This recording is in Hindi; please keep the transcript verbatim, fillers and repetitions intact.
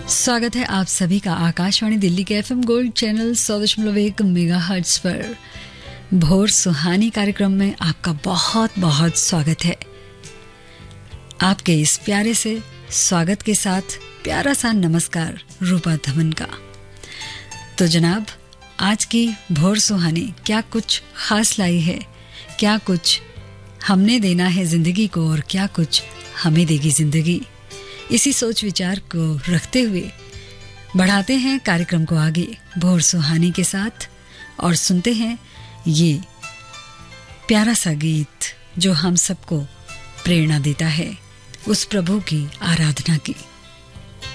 स्वागत है आप सभी का आकाशवाणी दिल्ली के एफएम गोल्ड चैनल सौ दशमलव एक मेगाहर्ट्ज पर भोर सुहानी कार्यक्रम में आपका बहुत बहुत स्वागत है। आपके इस प्यारे से स्वागत के साथ प्यारा सा नमस्कार रूपा धवन का। तो जनाब, आज की भोर सुहानी क्या कुछ खास लाई है, क्या कुछ हमने देना है जिंदगी को और क्या कुछ हमें देगी जिंदगी। इसी सोच विचार को रखते हुए बढ़ाते हैं कार्यक्रम को आगे भोर सुहानी के साथ और सुनते हैं ये प्यारा सा गीत जो हम सबको प्रेरणा देता है उस प्रभु की आराधना की।